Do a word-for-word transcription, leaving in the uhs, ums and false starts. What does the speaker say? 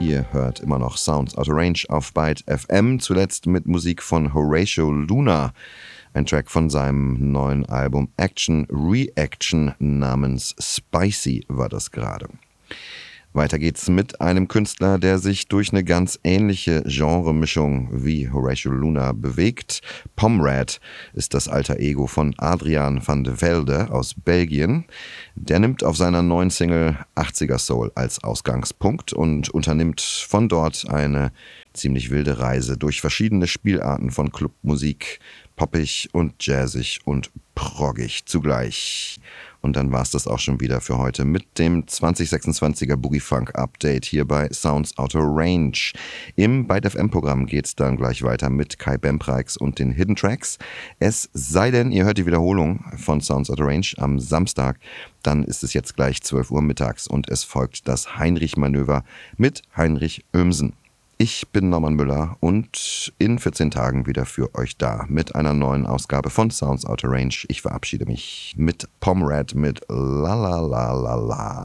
Ihr hört immer noch Sounds Out of Range auf Byte F M, zuletzt mit Musik von Horatio Luna. Ein Track von seinem neuen Album Action Reaction namens Spicy war das gerade. Weiter geht's mit einem Künstler, der sich durch eine ganz ähnliche Genremischung wie Horatio Luna bewegt. Pomrad ist das alter Ego von Adriaan van de Velde aus Belgien. Der nimmt auf seiner neuen Single achtziger Soul als Ausgangspunkt und unternimmt von dort eine ziemlich wilde Reise durch verschiedene Spielarten von Clubmusik, poppig und jazzig und proggig zugleich. Und dann war es das auch schon wieder für heute mit dem zwanzig sechsundzwanziger Boogie Funk Update hier bei Sounds Out of Range. Im Byte F M Programm geht es dann gleich weiter mit Kai Bempreix und den Hidden Tracks. Es sei denn, ihr hört die Wiederholung von Sounds Out of Range am Samstag, dann ist es jetzt gleich zwölf Uhr mittags und es folgt das Heinrich-Manöver mit Heinrich Oemsen. Ich bin Norman Müller und in vierzehn Tagen wieder für euch da mit einer neuen Ausgabe von Sounds Out of Range. Ich verabschiede mich mit Pomrad mit La La La La La.